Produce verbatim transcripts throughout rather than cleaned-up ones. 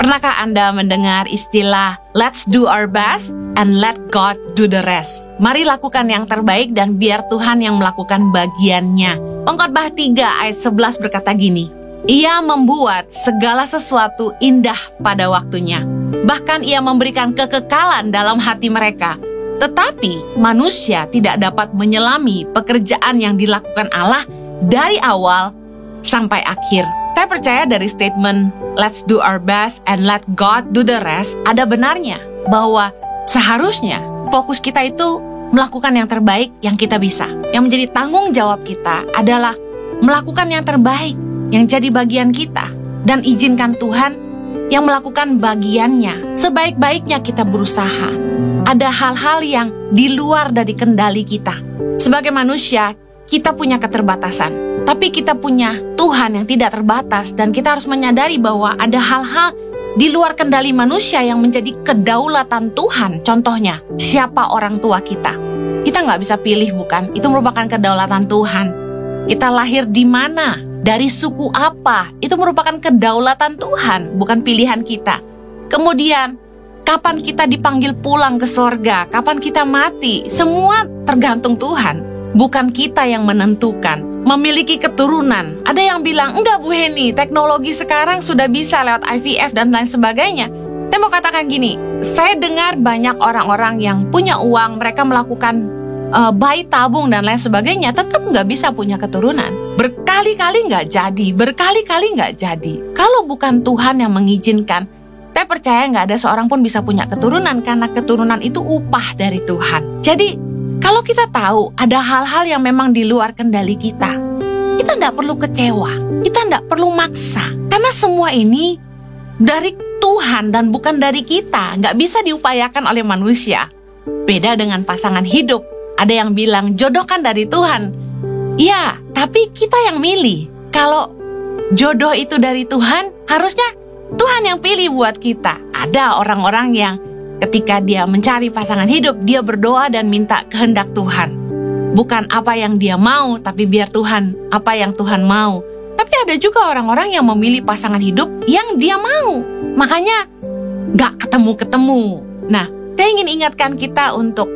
Pernahkah Anda mendengar istilah let's do our best and let God do the rest? Mari lakukan yang terbaik dan biar Tuhan yang melakukan bagiannya. Pengkhotbah tiga ayat sebelas berkata gini, Ia membuat segala sesuatu indah pada waktunya. Bahkan Ia memberikan kekekalan dalam hati mereka. Tetapi manusia tidak dapat menyelami pekerjaan yang dilakukan Allah dari awal sampai akhir. Saya percaya dari statement let's do our best and let God do the rest ada benarnya bahwa seharusnya fokus kita itu melakukan yang terbaik yang kita bisa. Yang menjadi tanggung jawab kita adalah melakukan yang terbaik yang jadi bagian kita dan izinkan Tuhan yang melakukan bagiannya. Sebaik-baiknya kita berusaha. Ada hal-hal yang di luar dari kendali kita. Sebagai manusia, kita punya keterbatasan. Tapi kita punya Tuhan yang tidak terbatas dan kita harus menyadari bahwa ada hal-hal di luar kendali manusia yang menjadi kedaulatan Tuhan. Contohnya, siapa orang tua kita? Kita nggak bisa pilih, bukan? Itu merupakan kedaulatan Tuhan. Kita lahir di mana? Dari suku apa? Itu merupakan kedaulatan Tuhan, bukan pilihan kita. Kemudian, kapan kita dipanggil pulang ke sorga? Kapan kita mati? Semua tergantung Tuhan. Bukan kita yang menentukan. Memiliki keturunan. Ada yang bilang, enggak Bu Heni, teknologi sekarang sudah bisa lewat I V F dan lain sebagainya. Saya mau katakan gini, saya dengar banyak orang-orang yang punya uang, mereka melakukan uh, bayi tabung dan lain sebagainya, tetap nggak bisa punya keturunan. Berkali-kali nggak jadi, berkali-kali nggak jadi. Kalau bukan Tuhan yang mengizinkan, saya percaya nggak ada seorang pun bisa punya keturunan, karena keturunan itu upah dari Tuhan. Jadi, kalau kita tahu ada hal-hal yang memang di luar kendali kita, kita tidak perlu kecewa, kita tidak perlu maksa. Karena semua ini dari Tuhan dan bukan dari kita, nggak bisa diupayakan oleh manusia. Beda dengan pasangan hidup, ada yang bilang jodoh kan dari Tuhan. Iya, tapi kita yang milih. Kalau jodoh itu dari Tuhan, harusnya Tuhan yang pilih buat kita. Ada orang-orang yang ketika dia mencari pasangan hidup, dia berdoa dan minta kehendak Tuhan. Bukan apa yang dia mau, tapi biar Tuhan, apa yang Tuhan mau. Tapi ada juga orang-orang yang memilih pasangan hidup yang dia mau. Makanya gak ketemu-ketemu. Nah, saya ingin ingatkan kita untuk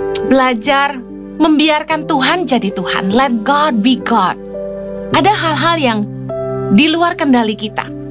belajar membiarkan Tuhan jadi Tuhan. Let God be God. Ada hal-hal yang di luar kendali kita.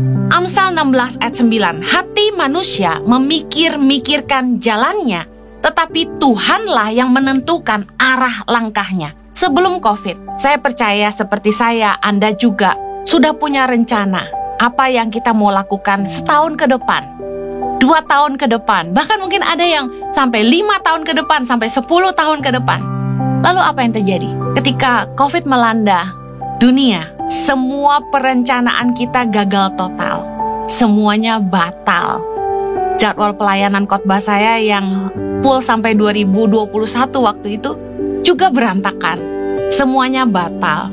Amsal enam belas ayat sembilan, hati manusia memikir-mikirkan jalannya, tetapi Tuhanlah yang menentukan arah langkahnya. Sebelum COVID, saya percaya seperti saya, Anda juga sudah punya rencana apa yang kita mau lakukan setahun ke depan, dua tahun ke depan, bahkan mungkin ada yang sampai lima tahun ke depan, sampai sepuluh tahun ke depan. Lalu apa yang terjadi? Ketika COVID melanda dunia, semua perencanaan kita gagal total. Semuanya batal. Jadwal pelayanan khotbah saya yang full sampai dua ribu dua puluh satu waktu itu juga berantakan. Semuanya batal.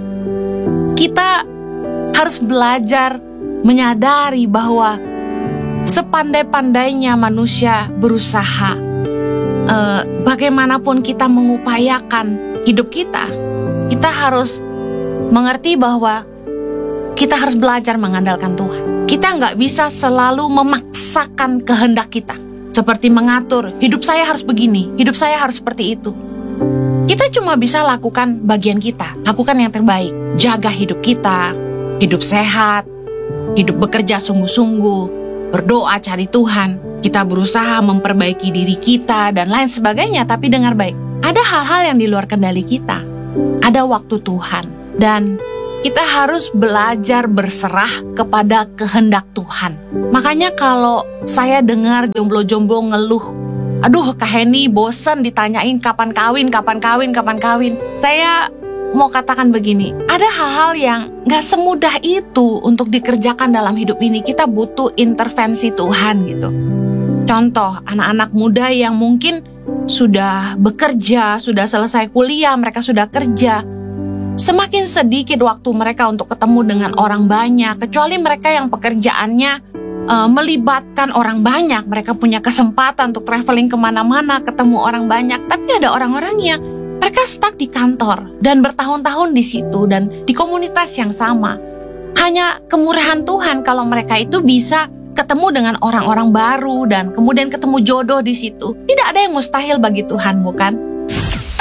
Kita harus belajar menyadari bahwa sepandai-pandainya manusia berusaha, eh, bagaimanapun kita mengupayakan hidup kita, kita harus mengerti bahwa kita harus belajar mengandalkan Tuhan. Kita nggak bisa selalu memaksakan kehendak kita. Seperti mengatur, hidup saya harus begini, hidup saya harus seperti itu. Kita cuma bisa lakukan bagian kita, lakukan yang terbaik. Jaga hidup kita, hidup sehat, hidup bekerja sungguh-sungguh, berdoa cari Tuhan. Kita berusaha memperbaiki diri kita dan lain sebagainya, tapi dengar baik. Ada hal-hal yang di luar kendali kita. Ada waktu Tuhan. Dan kita harus belajar berserah kepada kehendak Tuhan. Makanya kalau saya dengar jomblo-jomblo ngeluh, aduh Kak Heni bosen ditanyain kapan kawin, kapan kawin, kapan kawin. Saya mau katakan begini, ada hal-hal yang gak semudah itu untuk dikerjakan dalam hidup ini. Kita butuh intervensi Tuhan gitu. Contoh, anak-anak muda yang mungkin sudah bekerja, sudah selesai kuliah, mereka sudah kerja. Semakin sedikit waktu mereka untuk ketemu dengan orang banyak, kecuali mereka yang pekerjaannya uh, melibatkan orang banyak. Mereka punya kesempatan untuk traveling kemana-mana, ketemu orang banyak. Tapi ada orang-orang yang mereka stuck di kantor dan bertahun-tahun di situ dan di komunitas yang sama. Hanya kemurahan Tuhan kalau mereka itu bisa ketemu dengan orang-orang baru dan kemudian ketemu jodoh di situ. Tidak ada yang mustahil bagi Tuhan, bukan?